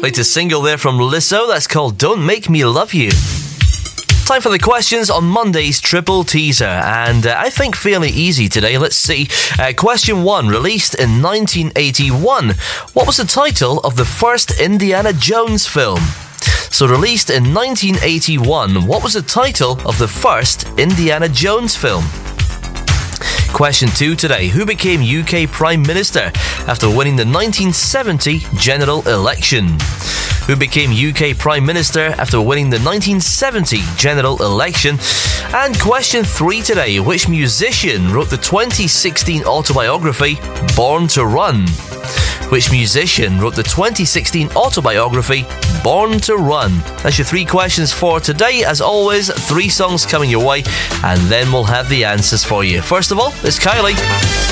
Latest single there from Lizzo, that's called Don't Make Me Love You. Time for the questions on Monday's Triple Teaser, and I think fairly easy today. Let's see. Question 1, released in 1981. What was the title of the first Indiana Jones film? So released in 1981, what was the title of the first Indiana Jones film? Question 2 today. Who became UK Prime Minister after winning the 1970 general election? Who became UK Prime Minister after winning the 1970 general election? And question 3 today. Which musician wrote the 2016 autobiography Born to Run? Which musician wrote the 2016 autobiography Born to Run? That's your 3 questions for today. As always, 3 songs coming your way, and then we'll have the answers for you. First of all, it's Kylie.